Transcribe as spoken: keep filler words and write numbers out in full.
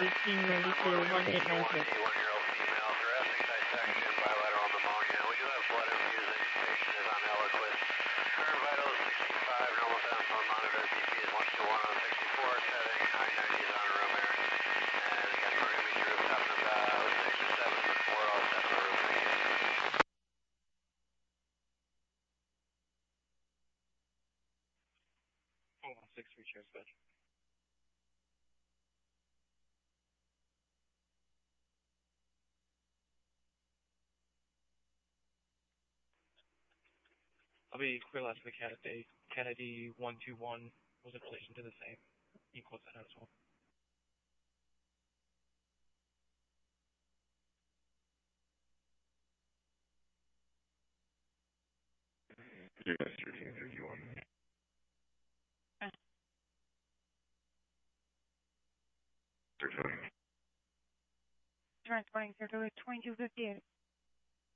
eighteen ninety-two, one eight nine six. Hold on, six three chairs, bud. I'll be clear last for the Kennedy. Kennedy one two one was in relation to the same. You can close that out as well. Yes, thirteen thirty-one. Transporting circle twenty-two fifty-eight.